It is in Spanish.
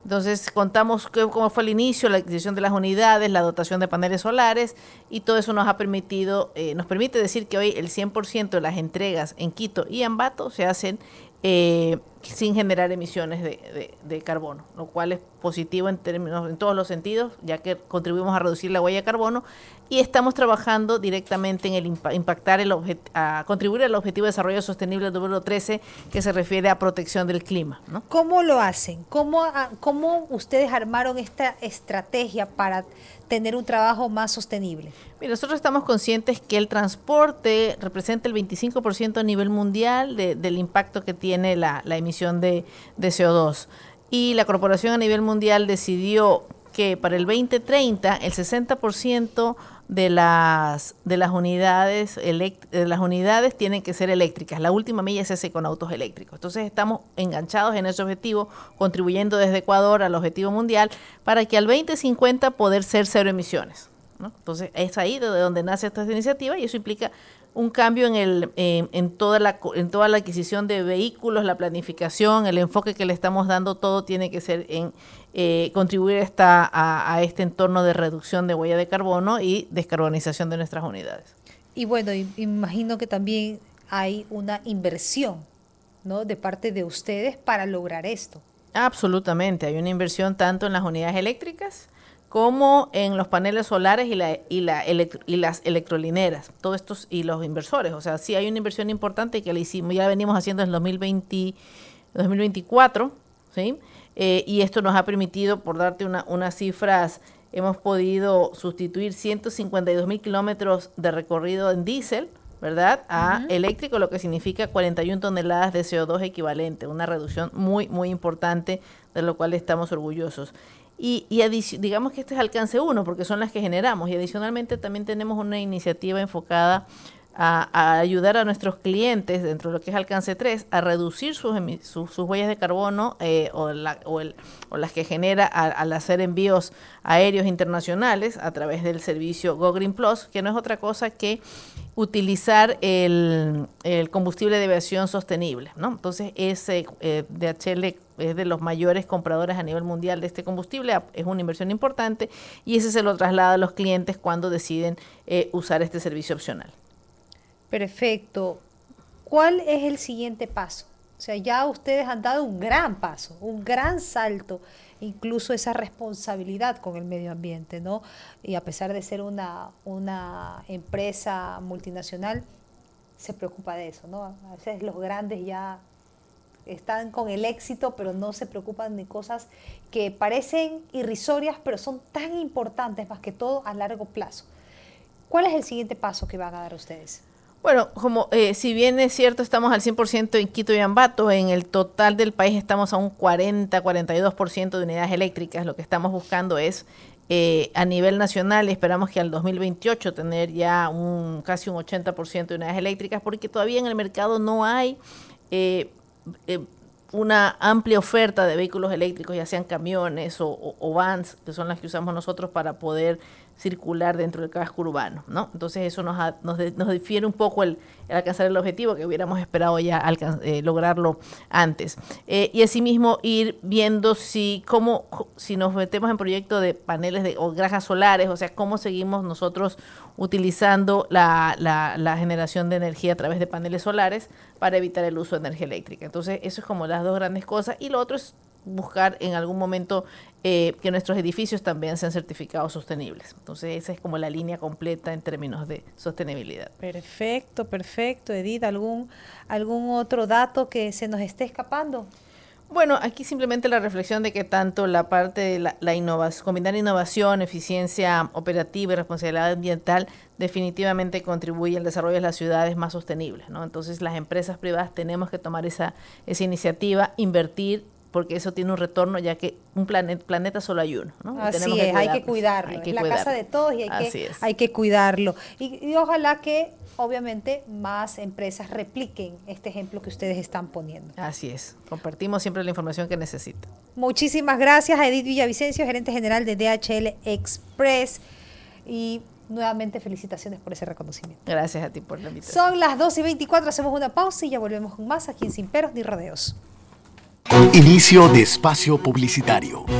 Entonces contamos cómo fue el inicio, la adquisición de las unidades, la dotación de paneles solares, y todo eso nos ha permitido, nos permite decir que hoy el 100% de las entregas en Quito y Ambato se hacen sin generar emisiones de carbono, lo cual es positivo en todos los sentidos, ya que contribuimos a reducir la huella de carbono, y estamos trabajando directamente en el a contribuir al Objetivo de Desarrollo Sostenible número 13, que se refiere a protección del clima, ¿no? ¿Cómo lo hacen? ¿Cómo ustedes armaron esta estrategia para tener un trabajo más sostenible? Mira, nosotros estamos conscientes que el transporte representa el 25% a nivel mundial del impacto que tiene la emisión de CO2. Y la corporación a nivel mundial decidió que para el 2030 el 60% de las unidades tienen que ser eléctricas. La última milla se hace con autos eléctricos. Entonces estamos enganchados en ese objetivo, contribuyendo desde Ecuador al objetivo mundial para que al 2050 poder ser cero emisiones, ¿no? Entonces es ahí de donde nace esta iniciativa, y eso implica un cambio en toda la adquisición de vehículos, la planificación, el enfoque que le estamos dando. Todo tiene que ser en contribuir a este entorno de reducción de huella de carbono y descarbonización de nuestras unidades. Y bueno, imagino que también hay una inversión, ¿no?, de parte de ustedes para lograr esto. Absolutamente, hay una inversión tanto en las unidades eléctricas como en los paneles solares y las electrolineras, todos estos y los inversores. O sea, sí hay una inversión importante que la hicimos, ya la venimos haciendo en 2024, ¿sí? Y esto nos ha permitido, por darte unas cifras, hemos podido sustituir 152,000 kilómetros de recorrido en diésel, ¿verdad?, a eléctrico, lo que significa 41 toneladas de CO2 equivalente, una reducción muy, muy importante, de lo cual estamos orgullosos. Y digamos que este es alcance 1, porque son las que generamos, y adicionalmente también tenemos una iniciativa enfocada a ayudar a nuestros clientes dentro de lo que es alcance 3 a reducir sus huellas de carbono o las que genera al hacer envíos aéreos internacionales a través del servicio Go Green Plus, que no es otra cosa que utilizar el combustible de aviación sostenible, ¿no? Entonces DHL es de los mayores compradores a nivel mundial de este combustible, es una inversión importante, y ese se lo traslada a los clientes cuando deciden usar este servicio opcional. Perfecto. ¿Cuál es el siguiente paso? O sea, ya ustedes han dado un gran paso, un gran salto, incluso esa responsabilidad con el medio ambiente, ¿no? Y a pesar de ser una empresa multinacional, se preocupa de eso, ¿no? A veces los grandes ya están con el éxito, pero no se preocupan de cosas que parecen irrisorias, pero son tan importantes, más que todo a largo plazo. ¿Cuál es el siguiente paso que van a dar ustedes? Bueno, como si bien es cierto, estamos al 100% en Quito y Ambato, en el total del país estamos a un 42% de unidades eléctricas. Lo que estamos buscando es a nivel nacional, esperamos que al 2028 tener ya casi un 80% de unidades eléctricas, porque todavía en el mercado no hay una amplia oferta de vehículos eléctricos, ya sean camiones o vans, que son las que usamos nosotros para poder circular dentro del casco urbano, ¿no? Entonces eso nos difiere un poco el alcanzar el objetivo, que hubiéramos esperado ya lograrlo antes. Y asimismo ir viendo si nos metemos en proyectos de paneles o granjas solares, o sea, cómo seguimos nosotros utilizando la generación de energía a través de paneles solares para evitar el uso de energía eléctrica. Entonces eso es como las dos grandes cosas, y lo otro es buscar en algún momento que nuestros edificios también sean certificados sostenibles. Entonces esa es como la línea completa en términos de sostenibilidad. Perfecto, Edith. ¿Algún otro dato que se nos esté escapando? Bueno, aquí simplemente la reflexión de que tanto la parte de la innovación, combinar innovación, eficiencia operativa y responsabilidad ambiental definitivamente contribuye al desarrollo de las ciudades más sostenibles, ¿no? Entonces las empresas privadas tenemos que tomar esa iniciativa, invertir, porque eso tiene un retorno, ya que un planeta solo hay uno, ¿no? Así es, hay que cuidarlo, es la casa de todos y hay que cuidarlo. Y ojalá que, obviamente, más empresas repliquen este ejemplo que ustedes están poniendo. Así es, compartimos siempre la información que necesitan. Muchísimas gracias a Edith Villavicencio, gerente general de DHL Express, y nuevamente felicitaciones por ese reconocimiento. Gracias a ti por la invitación. Son las 12:24, hacemos una pausa y ya volvemos con más aquí en Sin Peros ni Rodeos. Inicio de espacio publicitario.